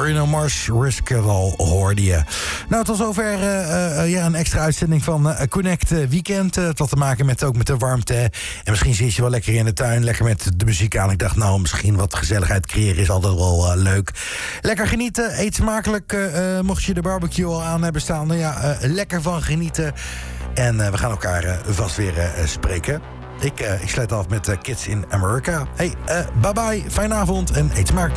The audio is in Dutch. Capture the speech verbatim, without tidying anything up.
Bruno Mars, Risk It All hoorde je. Nou, tot zover uh, uh, ja, een extra uitzending van uh, Connect uh, Weekend. Uh, wat te maken met ook met de warmte. En misschien zit je wel lekker in de tuin, lekker met de muziek aan. Ik dacht, nou, misschien wat gezelligheid creëren is altijd wel uh, leuk. Lekker genieten, eet smakelijk. Uh, uh, mocht je de barbecue al aan hebben staan, nou ja, uh, lekker van genieten. En uh, we gaan elkaar uh, vast weer uh, spreken. Ik, uh, ik sluit af met uh, Kids in America. Hey, uh, bye bye, fijne avond en eet smakelijk.